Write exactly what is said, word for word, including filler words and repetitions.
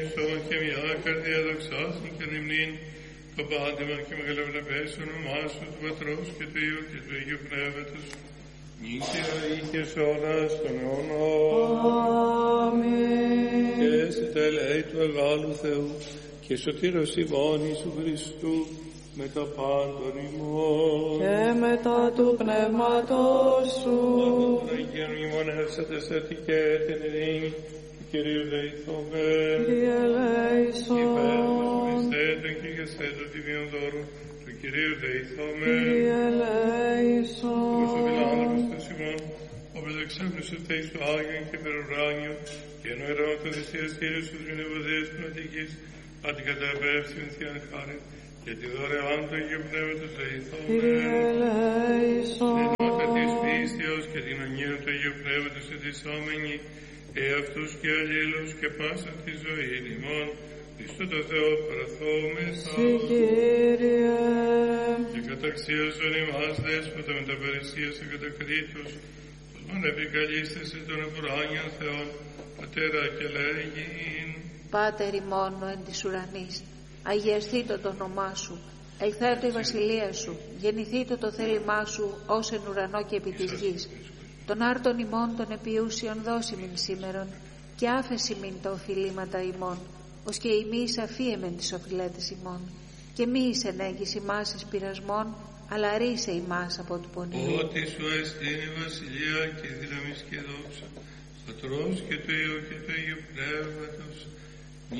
Και μια καρδία δοξάσιν και νυμνήν το πάντεμα και μεγαλευναπές όνομά σου του Πατρός και του Υιού και του Αγίου Πνεύματος νύχια είχε αιώνας των αιώνων. Αμήν. Και σε τα ελέη του Αγάλου Θεού και σωτήρος ημών Ιησού Χριστού με τα πάντων ημών Και μετά του πνεύματος σου. Τον Αγίον ημών ευσατεστατη και την ειρήνη Κυρίου δεηθόμεν. Κύριε ελέησον. Υπέρ των και γεσθέντων τιμίων δώρου του Κυρίου δεηθόμεν. Κύριε ελέησον. Όπως ο φιλάνθρωπος του Σιμών, όπως εξέπνευσε θέης του Άγιον και μερουράνιου και ενώ ερώ των θυσιαστήριων στους μηνεβοδίες πνευματικής αντικαταπεύσιν θείαν χάρη και τη δωρεάν του Αγίου Πνεύματος δεηθόμεν. Κύριε ελέησον. Την ενότητα της πίστεως και την ονείρα του Αγίου Πνεύματος ετισόμενοι εαυτούς και αλλήλους και πάσα τη ζωή ημών Χριστό το Θεό παραθόμεθα. Συ Κύριε. Και καταξίωσον ημάς δέσποτα με τα παρησίας ακατακρίτους πως μόν επικαλείστεσαι των επουράνιων Θεών Πατέρα και λέγειν. Πάτερ ημών εν της ουρανής, αγιαστήτω το όνομά σου, ελθέτω η βασιλεία σου, γεννηθήτω το θέλημά σου ως εν ουρανό και επί της γης. Τον άρτον ημών των επιούσιων δώσιμην σήμερον και άφεση μην τα οφειλήματα ημών, ως και ημείς αφίεμεν τις οφειλέτες ημών. Και μη εις ενέγγις ημάς εις πειρασμών, αλλά ρίσε ημάς από του πονηρού. Ότι σου εστίν η βασιλεία και η δύναμις και η δόξα, στο τρός και του Υιού και του Αγίου Πνεύματος,